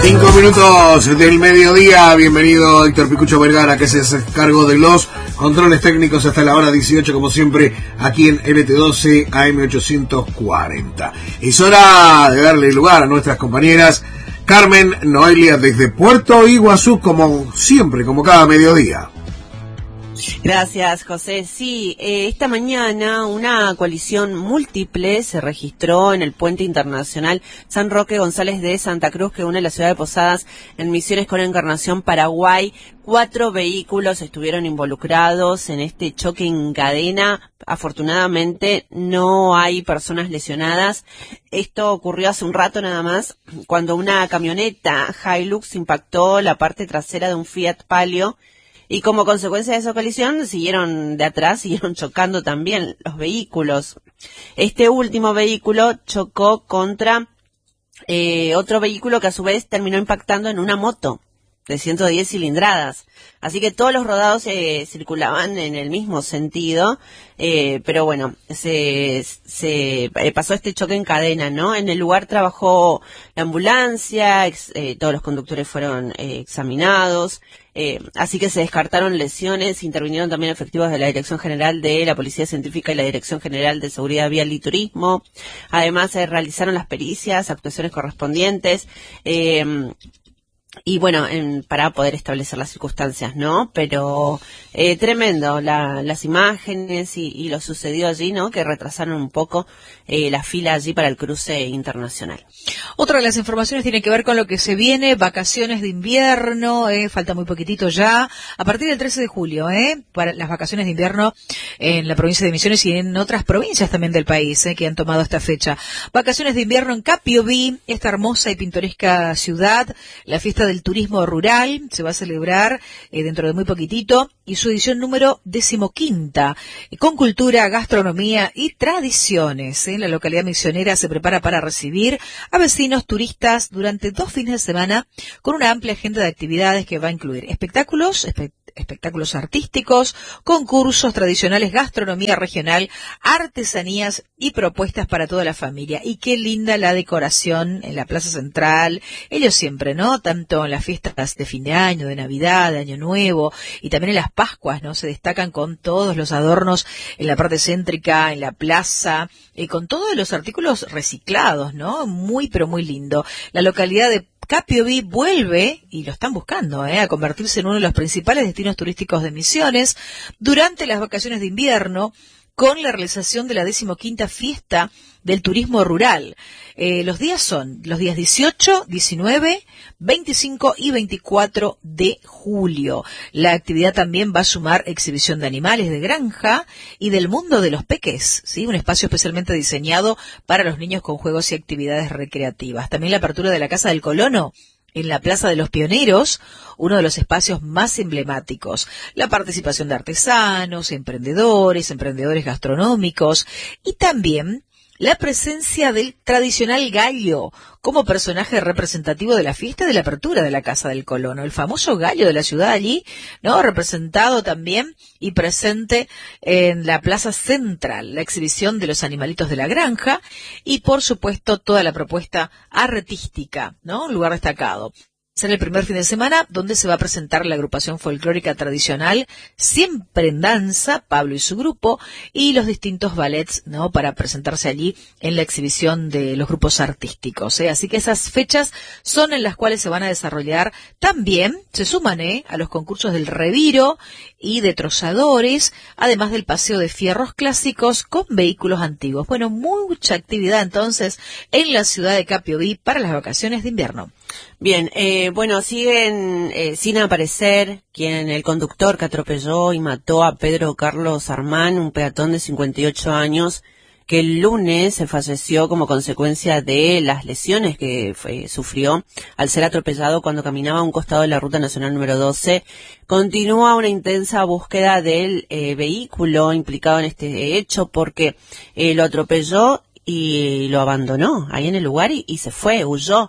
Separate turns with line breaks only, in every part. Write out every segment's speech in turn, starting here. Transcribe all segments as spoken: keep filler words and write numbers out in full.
Cinco minutos del mediodía, bienvenido Héctor Picucho Vergara, que se hace cargo de los controles técnicos hasta la hora dieciocho, como siempre, aquí en L T doce A M ochocientos cuarenta. Es hora de darle lugar a nuestras compañeras Carmen Noelia desde Puerto Iguazú, como siempre, como cada mediodía.
Gracias, José. Sí, eh, esta mañana una coalición múltiple se registró en el puente internacional San Roque González de Santa Cruz, que une la ciudad de Posadas en Misiones con Encarnación, Paraguay. Cuatro vehículos estuvieron involucrados en este choque en cadena. Afortunadamente no hay personas lesionadas. Esto ocurrió hace un rato nada más, cuando una camioneta Hilux impactó la parte trasera de un Fiat Palio. Y como consecuencia de esa colisión, siguieron de atrás, siguieron chocando también los vehículos. Este último vehículo chocó contra eh, otro vehículo que a su vez terminó impactando en una moto de ciento diez cilindradas. Así que todos los rodados eh, circulaban en el mismo sentido, eh, pero bueno, se, se eh, pasó este choque en cadena, ¿no? En el lugar trabajó la ambulancia, ex, eh, todos los conductores fueron eh, examinados, eh, así que se descartaron lesiones, intervinieron también efectivos de la Dirección General de la Policía Científica y la Dirección General de Seguridad Vial y Turismo. Además, se realizaron las pericias, actuaciones correspondientes, eh, y bueno, en, para poder establecer las circunstancias, ¿no? Pero eh, tremendo la, las imágenes y, y lo sucedió allí, ¿no? Que retrasaron un poco eh, la fila allí para el cruce internacional.
Otra de las informaciones tiene que ver con lo que se viene, vacaciones de invierno, eh, falta muy poquitito ya, a partir del trece de julio, eh, para las vacaciones de invierno en la provincia de Misiones y en otras provincias también del país, eh, que han tomado esta fecha. Vacaciones de invierno en Capiobí, esta hermosa y pintoresca ciudad, la fiesta del turismo rural se va a celebrar eh, dentro de muy poquitito, y su edición número decimoquinta, eh, con cultura, gastronomía y tradiciones. Eh. La localidad misionera se prepara para recibir a vecinos turistas durante dos fines de semana con una amplia agenda de actividades que va a incluir espectáculos, espe- espectáculos artísticos, concursos tradicionales, gastronomía regional, artesanías y propuestas para toda la familia. Y qué linda la decoración en la Plaza Central, ellos siempre, ¿no? Tanto en las fiestas de fin de año, de Navidad, de Año Nuevo, y también en las Pascuas, ¿no? Se destacan con todos los adornos en la parte céntrica, en la plaza, y con todos los artículos reciclados, ¿no? Muy, pero muy lindo. La localidad de Capiobí vuelve, y lo están buscando, ¿eh? a convertirse en uno de los principales destinos turísticos de Misiones durante las vacaciones de invierno, con la realización de la decimoquinta fiesta del turismo rural. Eh, los días son los días dieciocho, diecinueve, veinticinco y veinticuatro de julio. La actividad también va a sumar exhibición de animales de granja y del mundo de los peques, ¿sí? Un espacio especialmente diseñado para los niños con juegos y actividades recreativas. También la apertura de la Casa del Colono en la Plaza de los Pioneros, uno de los espacios más emblemáticos. La participación de artesanos, emprendedores, emprendedores gastronómicos, y también la presencia del tradicional gallo como personaje representativo de la fiesta de la apertura de la Casa del Colono, el famoso gallo de la ciudad allí, ¿no? Representado también y presente en la Plaza Central, la exhibición de los animalitos de la granja y, por supuesto, toda la propuesta artística, ¿no? Un lugar destacado. Será el primer fin de semana donde se va a presentar la agrupación folclórica tradicional Siempre en Danza, Pablo y su grupo, y los distintos ballets, ¿no? Para presentarse allí en la exhibición de los grupos artísticos, ¿eh? Así que esas fechas son en las cuales se van a desarrollar. También se suman, ¿eh? a los concursos del reviro y de trozadores, además del paseo de fierros clásicos con vehículos antiguos. Bueno, mucha actividad entonces en la ciudad de Capiobí para las vacaciones de invierno.
Bien, eh, bueno, siguen eh, sin aparecer quien el conductor que atropelló y mató a Pedro Carlos Armán, un peatón de cincuenta y ocho años, que el lunes se falleció como consecuencia de las lesiones que fue, sufrió al ser atropellado cuando caminaba a un costado de la Ruta Nacional número doce. Continúa una intensa búsqueda del eh, vehículo implicado en este hecho, porque eh, lo atropelló y lo abandonó ahí en el lugar y, y se fue, huyó.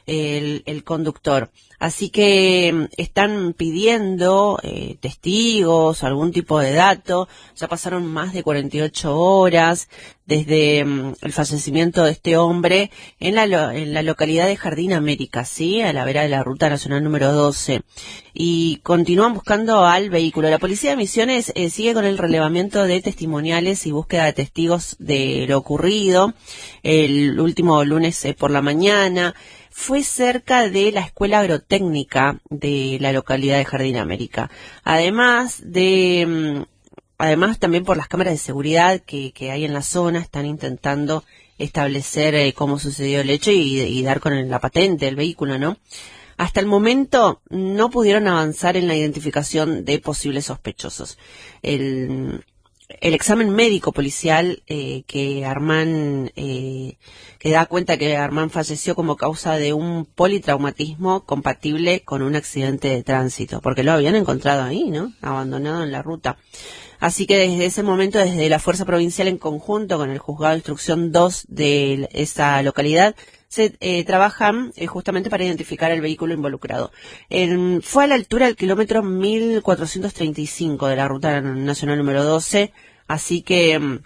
el, el conductor. Así que están pidiendo eh, testigos, algún tipo de dato. Ya pasaron más de cuarenta y ocho horas desde um, el fallecimiento de este hombre en la, lo, en la localidad de Jardín América, ¿sí? A la vera de la Ruta Nacional número doce. Y continúan buscando al vehículo. La Policía de Misiones eh, sigue con el relevamiento de testimoniales y búsqueda de testigos de lo ocurrido. El último lunes eh, por la mañana fue cerca de la Escuela Agrotécnica de la localidad de Jardín América. Además de, además también por las cámaras de seguridad que, que hay en la zona, están intentando establecer eh, cómo sucedió el hecho y, y dar con el, la patente del vehículo, ¿no? Hasta el momento no pudieron avanzar en la identificación de posibles sospechosos. El, el examen médico policial eh, que Armán, eh, que da cuenta que Armán falleció como causa de un politraumatismo compatible con un accidente de tránsito, porque lo habían encontrado ahí, ¿no? Abandonado en la ruta. Así que desde ese momento, desde la Fuerza Provincial en conjunto con el Juzgado de Instrucción dos de esa localidad, se eh, trabajan eh, justamente para identificar el vehículo involucrado. En, fue a la altura del kilómetro mil cuatrocientos treinta y cinco de la Ruta Nacional número doce, así que,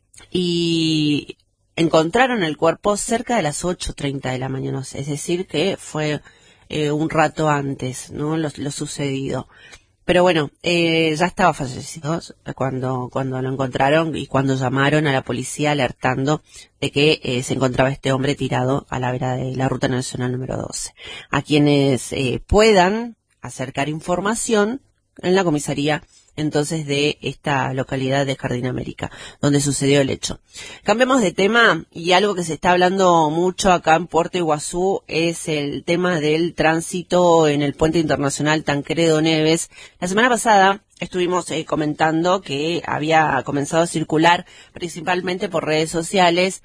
y encontraron el cuerpo cerca de las ocho treinta de la mañana, es decir, que fue eh, un rato antes, ¿no? Lo, lo sucedido. Pero bueno, eh, ya estaba fallecido cuando, cuando lo encontraron y cuando llamaron a la policía alertando de que eh, se encontraba este hombre tirado a la vera de la Ruta Nacional número doce. A quienes eh, puedan acercar información en la comisaría entonces de esta localidad de Jardín América, donde sucedió el hecho. Cambiamos de tema, y algo que se está hablando mucho acá en Puerto Iguazú es el tema del tránsito en el puente internacional Tancredo Neves. La semana pasada estuvimos eh, comentando que había comenzado a circular, principalmente por redes sociales,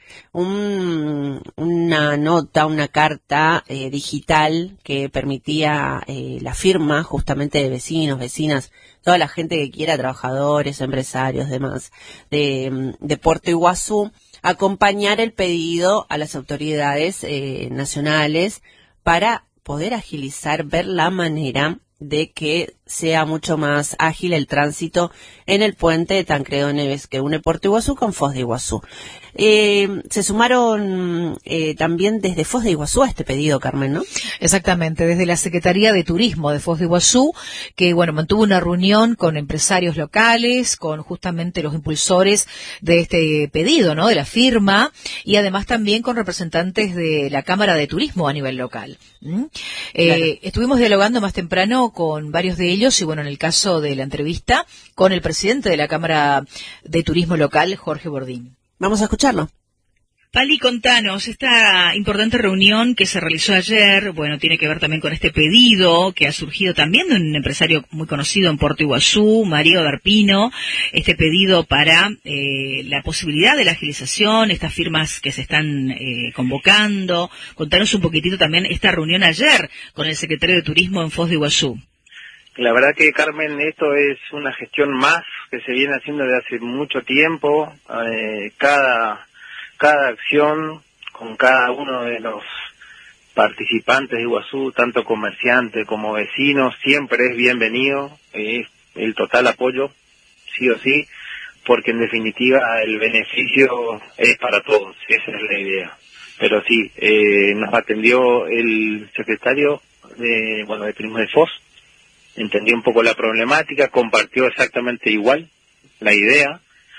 un, una nota, una carta eh, digital que permitía eh, la firma justamente de vecinos, vecinas, toda la gente que quiera, trabajadores, empresarios, demás, de, de Puerto Iguazú, acompañar el pedido a las autoridades eh, nacionales para poder agilizar, ver la manera de que sea mucho más ágil el tránsito en el puente de Tancredo Neves que une Puerto Iguazú con Foz de Iguazú. Eh, se sumaron eh, también desde Foz de Iguazú a este pedido, Carmen, ¿no?
Exactamente, desde la Secretaría de Turismo de Foz de Iguazú, que bueno, mantuvo una reunión con empresarios locales, con justamente los impulsores de este pedido, ¿no? De la firma, y además también con representantes de la Cámara de Turismo a nivel local. ¿Mm? Eh, claro. Estuvimos dialogando más temprano con varios de ellos, y bueno, en el caso de la entrevista, con el presidente de la Cámara de Turismo local, Jorge Bordín.
Vamos a escucharlo.
Pali, contanos, esta importante reunión que se realizó ayer, bueno, tiene que ver también con este pedido que ha surgido también de un empresario muy conocido en Puerto Iguazú, Mario Darpino, este pedido para eh, la posibilidad de la agilización, estas firmas que se están eh, convocando. Contanos un poquitito también esta reunión ayer con el secretario de Turismo en Foz de Iguazú.
La verdad que, Carmen, esto es una gestión más que se viene haciendo desde hace mucho tiempo. Eh, cada cada acción con cada uno de los participantes de Iguazú, tanto comerciantes como vecinos, siempre es bienvenido, es el total apoyo, sí o sí, porque en definitiva el beneficio es para todos, esa es la idea. Pero sí, eh, nos atendió el secretario de, bueno, de Turismo de Foz, entendió un poco la problemática, compartió exactamente igual la idea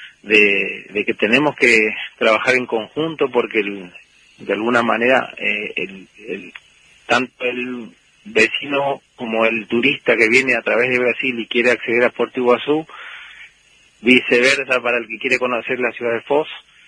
de, de que tenemos que trabajar en conjunto porque el, de alguna manera eh, el, el, tanto el vecino como el turista que viene a través de Brasil y quiere acceder a Puerto Iguazú, viceversa para el que quiere conocer la ciudad de Foz,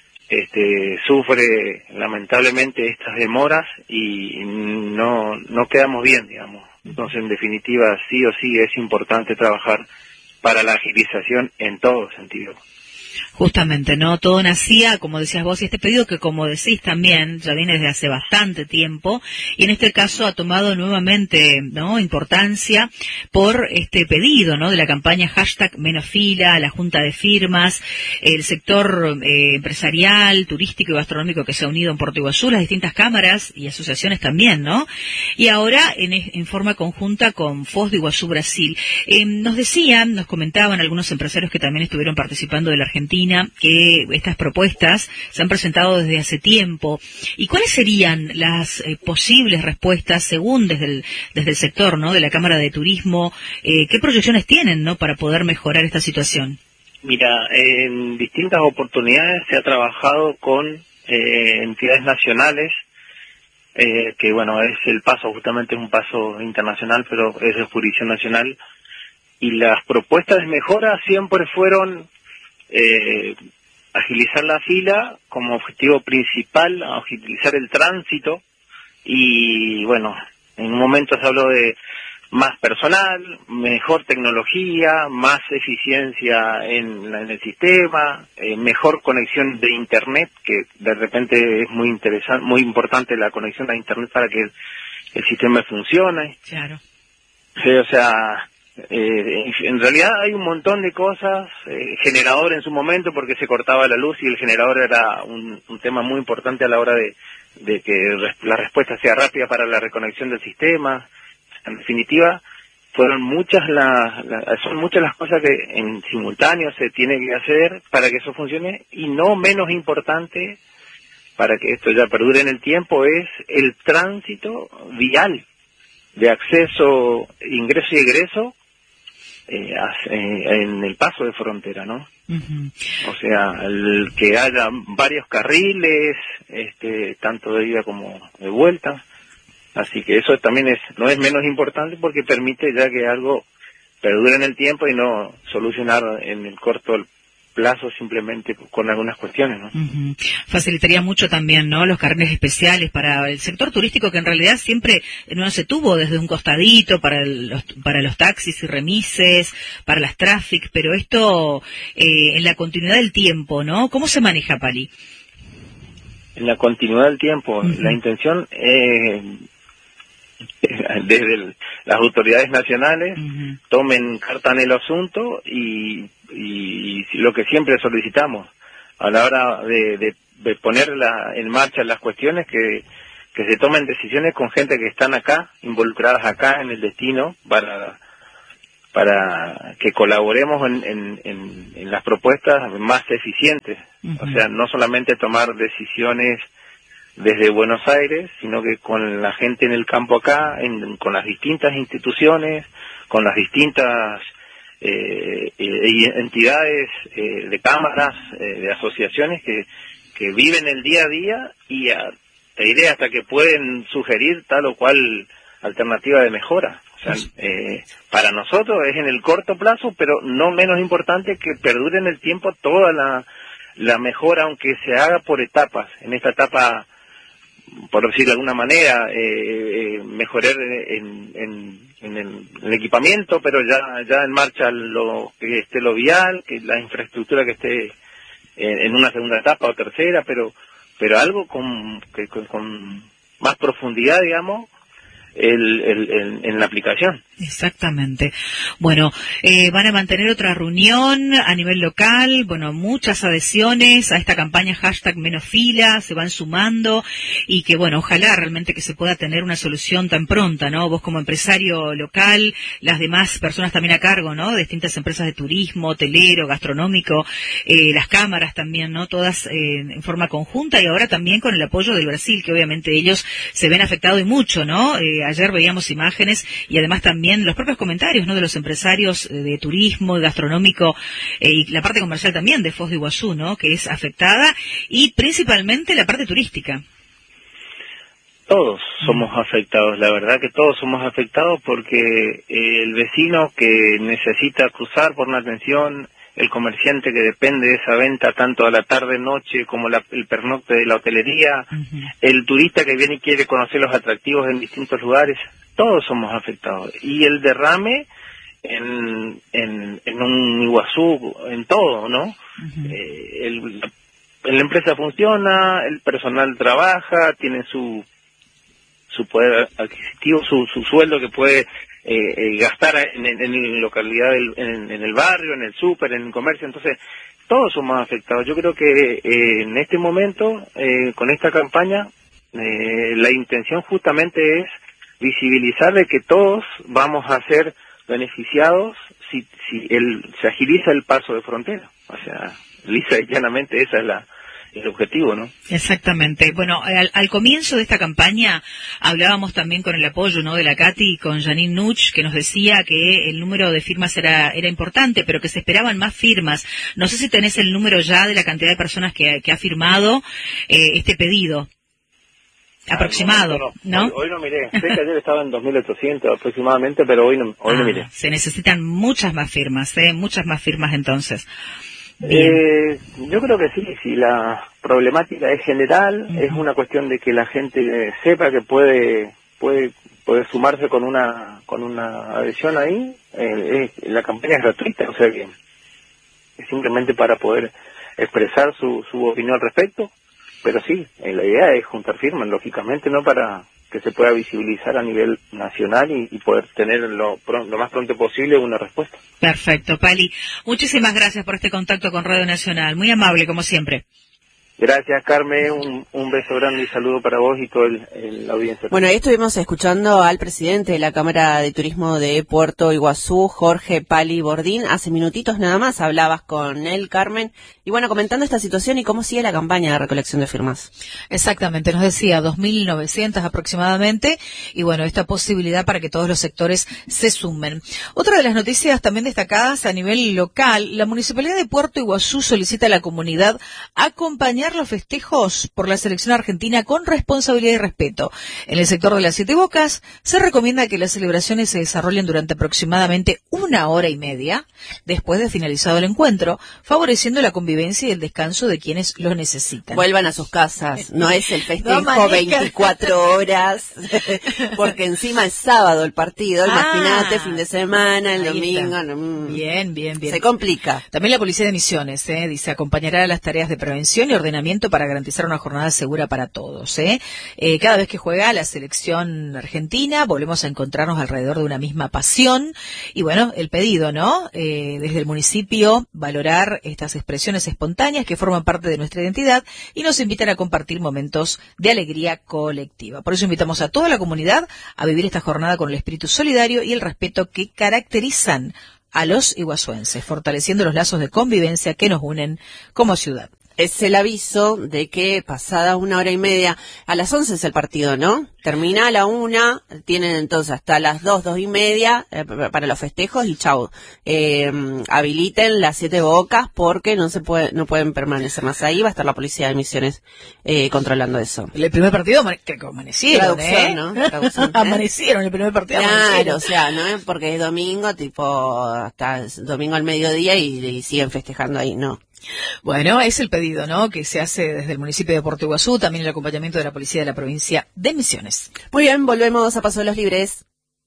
este, sufre lamentablemente estas demoras y no, no quedamos bien, digamos. Entonces, en definitiva, sí o sí es importante trabajar para la agilización en todo sentido.
Justamente, ¿no? Todo nacía, como decías vos, y este pedido que, como decís también, ya viene desde hace bastante tiempo, y en este caso ha tomado nuevamente, ¿no?, importancia por este pedido, ¿no?, de la campaña hashtag Menos Fila, la junta de firmas, el sector eh, empresarial, turístico y gastronómico que se ha unido en Puerto Iguazú, las distintas cámaras y asociaciones también, ¿no? Y ahora en, en forma conjunta con Foz do Iguazú Brasil. Eh, nos decían, nos comentaban algunos empresarios que también estuvieron participando de la Argentina, que estas propuestas se han presentado desde hace tiempo. ¿Y cuáles serían las eh, posibles respuestas según desde el, desde el sector, ¿no?, de la Cámara de Turismo? Eh, ¿Qué proyecciones tienen, ¿no?, para poder mejorar esta situación?
Mira, en distintas oportunidades se ha trabajado con eh, entidades nacionales, eh, que bueno, es el paso, justamente es un paso internacional, pero es de jurisdicción nacional, y las propuestas de mejora siempre fueron Eh, agilizar la fila como objetivo principal, agilizar el tránsito, y bueno, en un momento se habló de más personal, mejor tecnología, más eficiencia en, la, en el sistema, eh, mejor conexión de internet, que de repente es muy interesante, muy importante la conexión a internet para que el, el sistema funcione.
Claro.
Sí, o sea, Eh, en realidad hay un montón de cosas, eh, generador en su momento porque se cortaba la luz y el generador era un, un tema muy importante a la hora de, de que res, la respuesta sea rápida para la reconexión del sistema. En definitiva, fueron muchas las, la, son muchas las cosas que en simultáneo se tiene que hacer para que eso funcione, y no menos importante para que esto ya perdure en el tiempo es el tránsito vial de acceso, ingreso y egreso Eh, eh, en el paso de frontera, ¿no? Uh-huh. O sea, el que haya varios carriles, este, tanto de ida como de vuelta, así que eso también es, no es menos importante porque permite ya que algo perdure en el tiempo y no solucionar en el corto plazo simplemente con algunas cuestiones, ¿no?
Uh-huh. Facilitaría mucho también, ¿no?, los carriles especiales para el sector turístico, que en realidad siempre no se tuvo desde un costadito para los, para los taxis y remises, para las traffic, pero esto eh, en la continuidad del tiempo, ¿no? ¿Cómo se maneja, Pali?
En la continuidad del tiempo, uh-huh. La intención es desde el, las autoridades nacionales uh-huh. tomen carta en el asunto y, y, y lo que siempre solicitamos a la hora de, de, de poner la, en marcha las cuestiones, que, que se tomen decisiones con gente que están acá, involucradas acá en el destino, para para que colaboremos en, en, en, en las propuestas más eficientes. Uh-huh. O sea, no solamente tomar decisiones desde Buenos Aires, sino que con la gente en el campo acá, en, con las distintas instituciones, con las distintas eh, eh, entidades eh, de cámaras, eh, de asociaciones que, que viven el día a día, y a, te diré hasta que pueden sugerir tal o cual alternativa de mejora. O sea, eh, para nosotros es en el corto plazo, pero no menos importante que perdure en el tiempo toda la, la mejora, aunque se haga por etapas. En esta etapa, por decirlo de alguna manera, eh, eh, mejorar en, en, en, el, en el equipamiento, pero ya ya en marcha lo que esté lo vial, que la infraestructura que esté en, en una segunda etapa o tercera, pero pero algo con, que, con, con más profundidad, digamos, el, el, el, en la aplicación.
Exactamente. Bueno, eh, van a mantener otra reunión a nivel local, bueno, muchas adhesiones a esta campaña hashtag Menos Fila, se van sumando, y que bueno, ojalá realmente que se pueda tener una solución tan pronta, ¿no? Vos como empresario local, las demás personas también a cargo, ¿no?, de distintas empresas de turismo, hotelero, gastronómico, eh, las cámaras también, ¿no?, todas eh, en forma conjunta, y ahora también con el apoyo del Brasil, que obviamente ellos se ven afectados y mucho, ¿no? Eh, ayer veíamos imágenes y además también los propios comentarios, ¿no?, de los empresarios de turismo, gastronómico, eh, y la parte comercial también de Foz do Iguazú, ¿no?, que es afectada, y principalmente la parte turística.
Todos somos afectados, la verdad que todos somos afectados, porque el vecino que necesita cruzar por una atención, el comerciante que depende de esa venta tanto a la tarde, noche, como la, el pernocte de la hotelería, uh-huh. el turista que viene y quiere conocer los atractivos en distintos lugares, todos somos afectados. Y el derrame en, en, en un Iguazú, en todo, ¿no?
Uh-huh.
Eh, el, la empresa funciona, el personal trabaja, tiene su su poder adquisitivo, su, su sueldo que puede eh, eh, gastar en, en, en localidad, del, en, en el barrio, en el súper, en el comercio. Entonces, todos somos afectados. Yo creo que eh, en este momento, eh, con esta campaña, eh, la intención justamente es visibilizar de que todos vamos a ser beneficiados si, si el, se agiliza el paso de frontera. O sea, lisa y llanamente esa es la el objetivo, ¿no?
Exactamente. Bueno, al, al comienzo de esta campaña hablábamos también con el apoyo, ¿no?, de la Cati y con Janine Nuch, que nos decía que el número de firmas era era importante, pero que se esperaban más firmas. No sé si tenés el número ya de la cantidad de personas que, que ha firmado eh, este pedido. Aproximado,
no,
¿no?
Hoy, hoy no miré. Sé que ayer estaba en dos mil ochocientos aproximadamente, pero hoy no, hoy
ah,
no miré.
Se necesitan muchas más firmas, ¿eh? Muchas más firmas entonces.
Eh, yo creo que sí, si la problemática es general, uh-huh. es una cuestión de que la gente eh, sepa que puede puede puede sumarse con una con una adhesión ahí. Eh, es, la campaña es gratuita, o sea que es simplemente para poder expresar su, su opinión al respecto, pero sí, eh, la idea es juntar firmas, lógicamente, no para que se pueda visibilizar a nivel nacional y, y poder tener lo, lo más pronto posible una respuesta.
Perfecto, Pali. Muchísimas gracias por este contacto con Radio Nacional. Muy amable, como siempre.
Gracias, Carmen. Un, un beso grande y saludo para vos y toda la audiencia.
Bueno, ahí estuvimos escuchando al presidente de la Cámara de Turismo de Puerto Iguazú, Jorge Pali Bordín. Hace minutitos nada más hablabas con él, Carmen, y bueno, comentando esta situación y cómo sigue la campaña de recolección de firmas.
Exactamente, nos decía dos mil novecientas aproximadamente, y bueno, esta posibilidad para que todos los sectores se sumen. Otra de las noticias también destacadas a nivel local, la Municipalidad de Puerto Iguazú solicita a la comunidad acompañar los festejos por la selección argentina con responsabilidad y respeto. En el sector de las Siete Bocas se recomienda que las celebraciones se desarrollen durante aproximadamente una hora y media después de finalizado el encuentro, favoreciendo la convivencia y el descanso de quienes lo necesitan.
Vuelvan a sus casas, no es el festejo no veinticuatro horas, porque encima es sábado el partido, ah, imagínate, fin de semana, el domingo. No,
bien, bien, bien.
Se complica.
También la Policía de Misiones, eh, dice, acompañará a las tareas de prevención y ordenación para garantizar una jornada segura para todos. ¿eh? Eh, cada vez que juega la selección argentina, volvemos a encontrarnos alrededor de una misma pasión. Y bueno, el pedido, ¿no? Eh, desde el municipio, valorar estas expresiones espontáneas que forman parte de nuestra identidad y nos invitan a compartir momentos de alegría colectiva. Por eso invitamos a toda la comunidad a vivir esta jornada con el espíritu solidario y el respeto que caracterizan a los iguazuenses, fortaleciendo los lazos de convivencia que nos unen como ciudad.
Es el aviso de que pasada una hora y media, a las once es el partido, ¿no? Termina a la una, tienen entonces hasta las dos, dos y media eh, para los festejos y chau. Eh, habiliten las Siete Bocas porque no se puede, no pueden permanecer más ahí, va a estar la Policía de Misiones eh, controlando eso.
El primer partido que amanecieron,
Traducción,
¿eh?
¿no? Traducción, ¿eh?
Amanecieron, el primer partido
Claro, o sea, ¿no? Porque es domingo, tipo, hasta domingo al mediodía y, y siguen festejando ahí, ¿no?
Bueno, es el pedido, ¿no?, que se hace desde el municipio de Puerto Iguazú, también el acompañamiento de la policía de la provincia de Misiones.
Muy bien, volvemos a Paso de los Libres.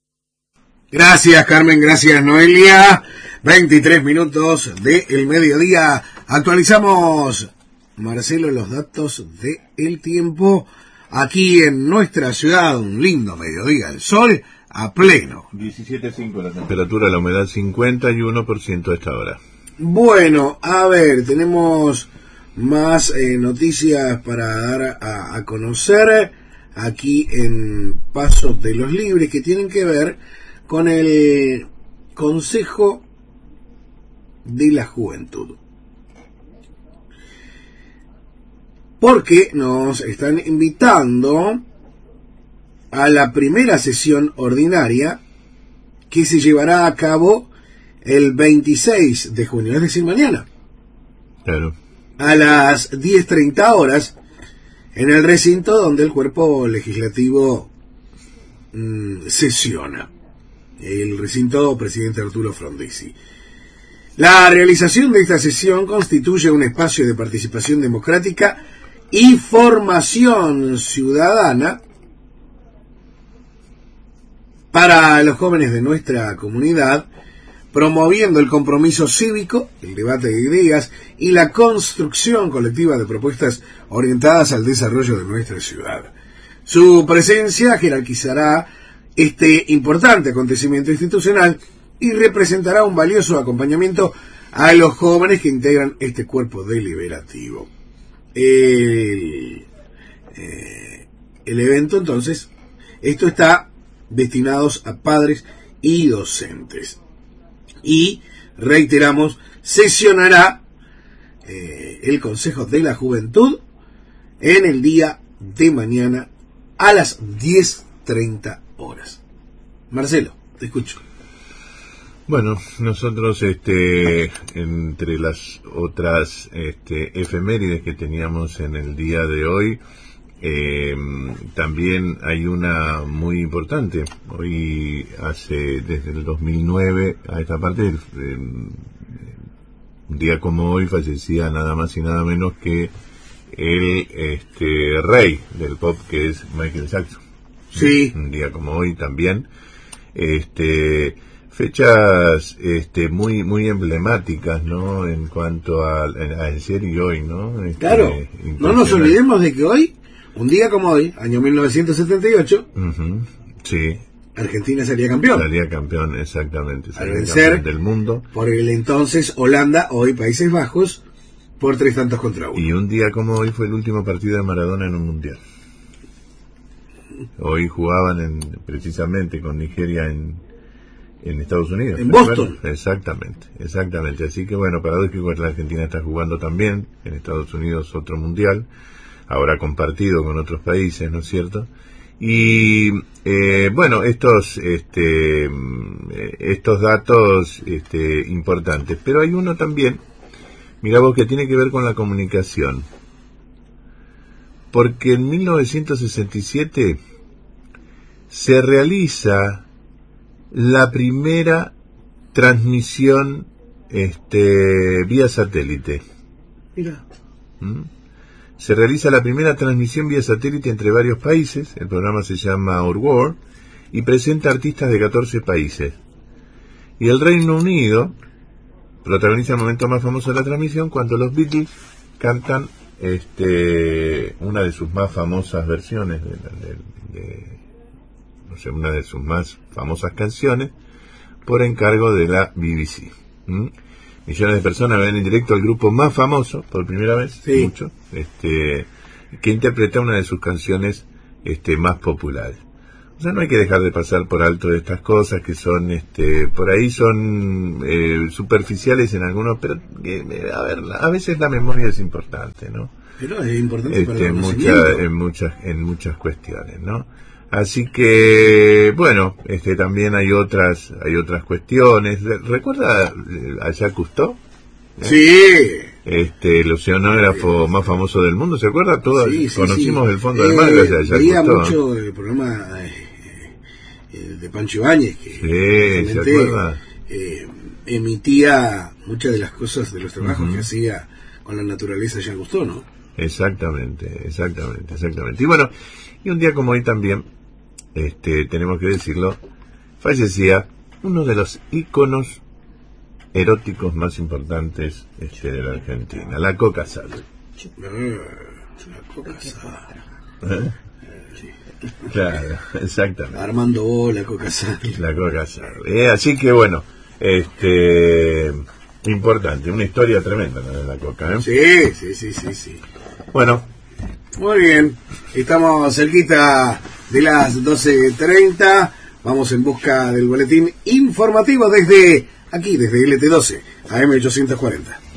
Gracias, Carmen, gracias, Noelia. veintitrés minutos del mediodía. Actualizamos, Marcelo, los datos del tiempo aquí en nuestra ciudad. Un lindo mediodía, el sol a pleno.
diecisiete punto cinco la temperatura, la humedad cincuenta y uno por ciento a esta hora.
Bueno, a ver, tenemos más eh, noticias para dar a, a conocer aquí en Pasos de los Libres que tienen que ver con el Consejo de la Juventud. Porque nos están invitando a la primera sesión ordinaria que se llevará a cabo el veintiséis de junio, es decir, mañana.
Claro.
A las diez treinta horas, en el recinto donde el cuerpo legislativo mmm, sesiona. El recinto presidente Arturo Frondizi. La realización de esta sesión constituye un espacio de participación democrática y formación ciudadana para los jóvenes de nuestra comunidad, promoviendo el compromiso cívico, el debate de ideas y la construcción colectiva de propuestas orientadas al desarrollo de nuestra ciudad. Su presencia jerarquizará este importante acontecimiento institucional y representará un valioso acompañamiento a los jóvenes que integran este cuerpo deliberativo. El, eh, el evento, entonces, esto está destinados a padres y docentes. Y, reiteramos, sesionará eh, el Consejo de la Juventud en el día de mañana a las diez treinta horas. Marcelo, te escucho.
Bueno, nosotros, este, entre las otras este, efemérides que teníamos en el día de hoy, eh, también hay una muy importante. Hoy, hace desde el dos mil nueve a esta parte, eh, un día como hoy fallecía nada más y nada menos que el este, rey del pop, que es Michael Jackson.
Sí.
Un día como hoy también. Este... Fechas este, muy muy emblemáticas, ¿no? En cuanto a, a ayer y hoy, ¿no? Este,
claro, no nos olvidemos de que hoy, un día como hoy, año mil novecientos setenta y ocho,
uh-huh. Sí,
Argentina salía campeón.
Salía campeón, exactamente.
Al vencer
del mundo.
Por el entonces Holanda, hoy Países Bajos, por tres tantos contra uno.
Y un día como hoy fue el último partido de Maradona en un mundial. Hoy jugaban en, precisamente con Nigeria en... en Estados Unidos.
En Boston.
Bueno, exactamente, exactamente. Así que bueno, paradójico que la Argentina está jugando también en Estados Unidos otro mundial, ahora compartido con otros países, ¿no es cierto? Y eh, bueno, estos este, estos datos este, importantes. Pero hay uno también, mira vos, que tiene que ver con la comunicación. Porque en mil novecientos sesenta y siete se realiza la primera transmisión este, vía satélite.
Mira.
¿Mm? Se realiza la primera transmisión vía satélite entre varios países. El programa se llama Our World y presenta artistas de catorce países. Y el Reino Unido protagoniza el momento más famoso de la transmisión, cuando los Beatles cantan este, una de sus más famosas versiones de, de, de no sé, una de sus más famosas canciones, por encargo de la B B C. ¿Mm? Millones de personas ven en directo al grupo más famoso, por primera vez,
sí.
mucho, este, que interpreta una de sus canciones este, más populares. O sea, no hay que dejar de pasar por alto de estas cosas que son, este, por ahí son eh, superficiales en algunos, pero eh, a ver, a veces la memoria es importante, ¿no?
Pero es importante
este,
para el
en,
conocimiento.
mucha, en muchas, en muchas cuestiones, ¿no? Así que, bueno, este también hay otras hay otras cuestiones. ¿Recuerda a Jacques Cousteau? ¿Eh?
Sí.
Este, el oceanógrafo sí. más famoso del mundo, ¿se acuerda? Todos
sí, sí,
conocimos
sí.
el fondo
eh,
del mar gracias a Jacques
veía
Cousteau.
mucho el programa eh, de Pancho Ibáñez, que
sí, ¿se acuerda?
Eh, emitía muchas de las cosas de los trabajos uh-huh. que hacía con la naturaleza Jacques Cousteau, ¿no?
Exactamente, exactamente, exactamente. Y bueno, y un día como hoy también, este, tenemos que decirlo, fallecía uno de los íconos eróticos más importantes este, de la Argentina, la Coca Sal.
La Coca Sal.
¿Eh? Claro, exactamente.
Armando O, la Coca Sal.
La Coca Sal. Eh, así que bueno, este, importante, una historia tremenda la de la Coca, ¿eh?
Sí, sí, sí, sí, sí.
Bueno.
Muy bien, estamos cerquita de las doce treinta, vamos en busca del boletín informativo desde aquí, desde L T doce, A M ochocientos cuarenta.